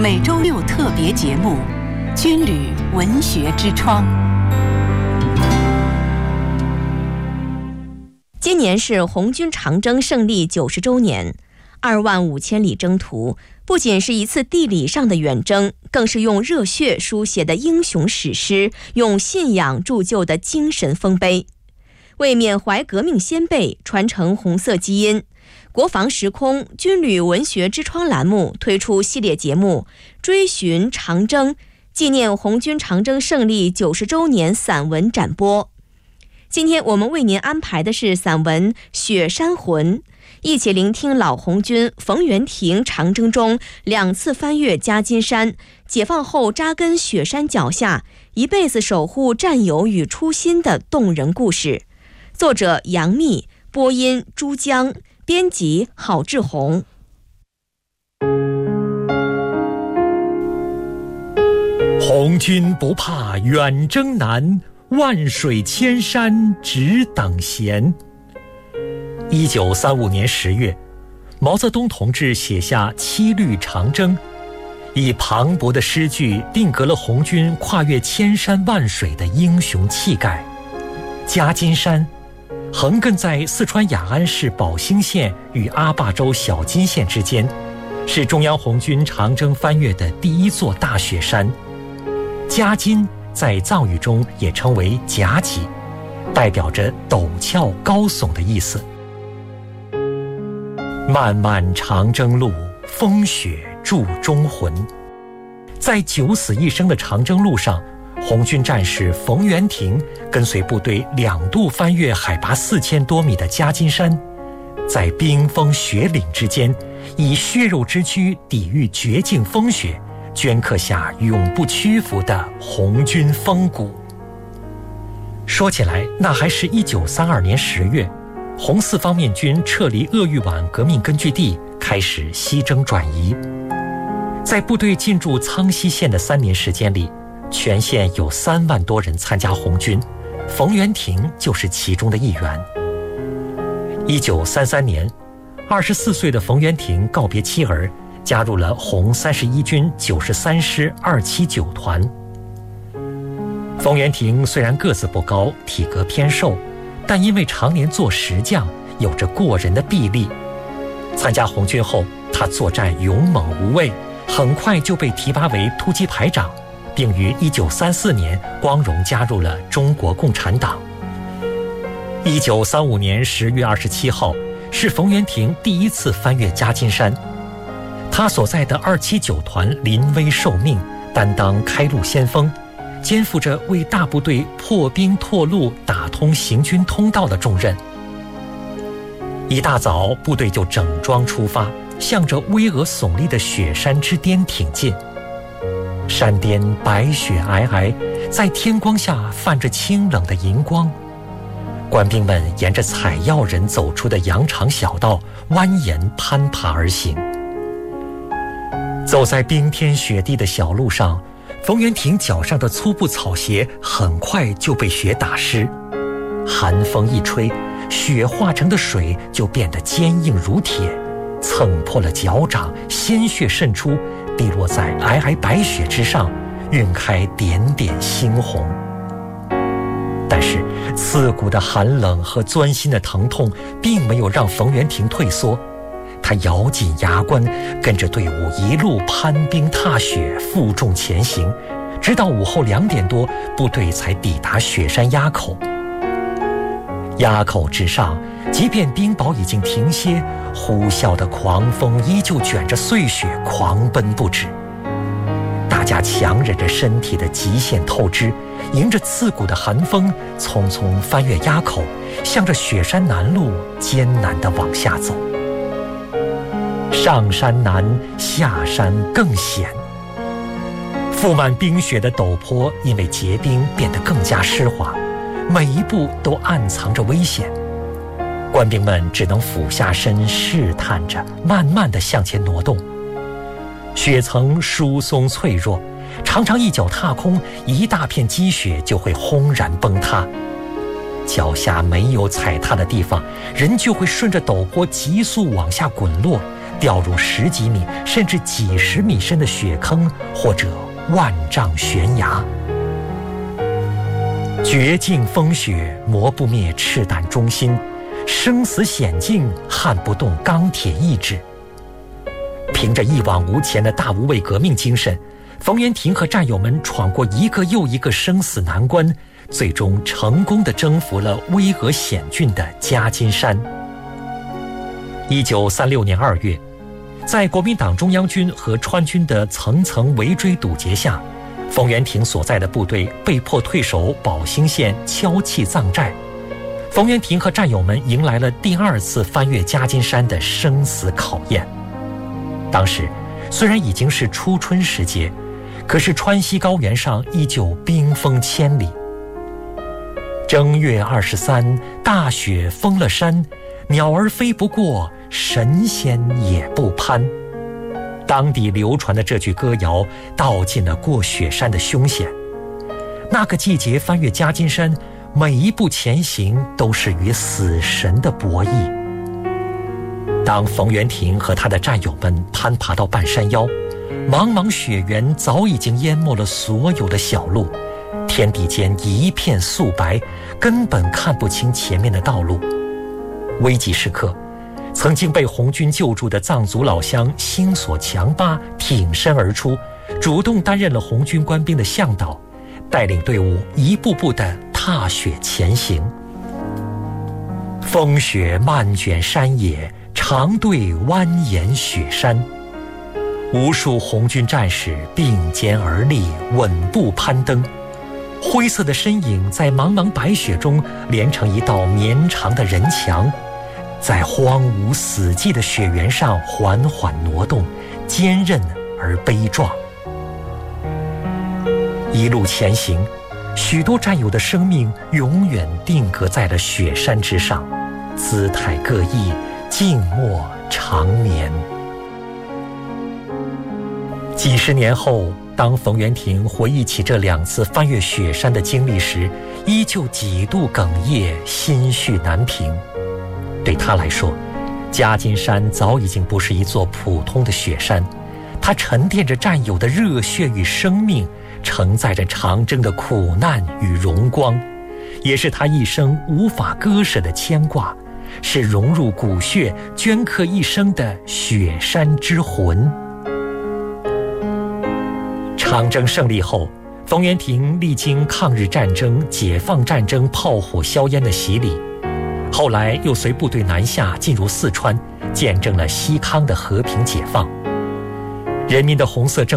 每周六特别节目《军旅文学之窗》。 今年是红军长征胜利90周年，25000里征途不仅是一次地理上的远征，更是用热血书写的英雄史诗，用信仰铸就的精神丰碑。为缅怀革命先辈，传承红色基因，国防时空军旅文学之窗栏目推出系列节目《追寻长征》，纪念红军长征胜利90周年散文展播。今天我们为您安排的是散文《雪山魂》，一起聆听老红军冯元廷长征中2次翻越夹金山，解放后扎根雪山脚下，一辈子守护战友与初心的动人故事。作者杨幂，播音朱江，编辑郝志宏。 红军不怕远征难，万水千山只等闲。1935年10月，毛泽东同志写下《七律长征》，以磅礴的诗句定格了红军跨越千山万水的英雄气概。夹金山横亘在四川雅安市宝兴县与阿坝州小金县之间，是中央红军长征翻越的第一座大雪山。夹金在藏语中也称为夹脊，代表着陡峭高耸的意思。漫漫长征路，风雪铸忠魂。在九死一生的长征路上，红军战士冯元廷跟随部队2度翻越海拔4000多米的夹金山，在冰封雪岭之间，以血肉之躯抵御绝境风雪，镌刻下永不屈服的红军风骨。说起来，那还是1932年10月，红四方面军撤离鄂豫皖革命根据地，开始西征转移。在部队进驻苍溪县的3年时间里，全县有3万多人参加红军，冯元廷就是其中的一员。1933年，24岁的冯元廷告别妻儿，加入了红31军93师279团。冯元廷虽然个子不高，体格偏瘦，但因为常年做石匠，有着过人的臂力。参加红军后，他作战勇猛无畏，很快就被提拔为突击排长，并于1934年光荣加入了中国共产党。1935年10月27号是冯元廷第一次翻越夹金山，他所在的279团临危受命，担当开路先锋，肩负着为大部队破冰拓路、打通行军通道的重任。一大早，部队就整装出发，向着巍峨耸立的雪山之巅挺进。山巅白雪皑皑，在天光下泛着清冷的银光。官兵们沿着采药人走出的羊肠小道蜿蜒攀爬而行。走在冰天雪地的小路上，冯元廷脚上的粗布草鞋很快就被雪打湿，寒风一吹，雪化成的水就变得坚硬如铁，蹭破了脚掌，鲜血渗出，滴落在皑皑白雪之上，晕开点点猩红。但是刺骨的寒冷和钻心的疼痛并没有让冯元廷退缩，他咬紧牙关，跟着队伍一路攀冰踏雪，负重前行，直到午后2点多，部队才抵达雪山垭口。垭口之上，即便冰雹已经停歇，呼啸的狂风依旧卷着碎雪狂奔不止。大家强忍着身体的极限透支，迎着刺骨的寒风，匆匆翻越垭口，向着雪山南路艰难地往下走。上山难，下山更险。覆满冰雪的陡坡因为结冰变得更加湿滑，每一步都暗藏着危险。官兵们只能俯下身试探着，慢慢地向前挪动。雪层疏松脆弱，常常一脚踏空，一大片积雪就会轰然崩塌。脚下没有踩踏的地方，人就会顺着陡坡急速往下滚落， 掉入10几米甚至几十米深的雪坑，或者万丈悬崖。绝境风雪磨不灭赤胆忠心，生死险境撼不动钢铁意志。凭着一往无前的大无畏革命精神，冯元廷和战友们闯过一个又一个生死难关，最终成功地征服了巍峨险峻的夹金山。1936年2月，在国民党中央军和川军的层层围追堵截下，冯元廷所在的部队被迫退守宝兴县敲弃藏寨。冯元廷和战友们迎来了第2次翻越夹金山的生死考验。当时虽然已经是初春时节，可是川西高原上依旧冰封千里。正月23，大雪封了山，鸟儿飞不过，神仙也不攀。当地流传的这句歌谣道尽了过雪山的凶险。那个季节翻越夹金山，每一步前行都是与死神的博弈。当冯元廷和他的战友们攀爬到半山腰，茫茫雪原早已经淹没了所有的小路，天地间一片素白，根本看不清前面的道路。危急时刻，曾经被红军救助的藏族老乡星索强巴挺身而出，主动担任了红军官兵的向导，带领队伍一步步地踏雪前行。风雪漫卷山野，长队蜿蜒雪山。无数红军战士并肩而立，稳步攀登，灰色的身影在茫茫白雪中连成一道绵长的人墙，在荒芜死寂的雪原上缓缓挪动，坚韧而悲壮。一路前行，许多战友的生命永远定格在了雪山之上，姿态各异，静默长眠。几十年后，当冯元廷回忆起这2次翻越雪山的经历时，依旧几度哽咽，心绪难平。对他来说，夹金山早已经不是一座普通的雪山，它沉淀着战友的热血与生命，承载着长征的苦难与荣光，也是他一生无法割舍的牵挂，是融入骨血、镌刻一生的雪山之魂。长征胜利后，冯元廷历经抗日战争、解放战争炮火硝烟的洗礼，后来又随部队南下进入四川，见证了西康的和平解放。人民的红色政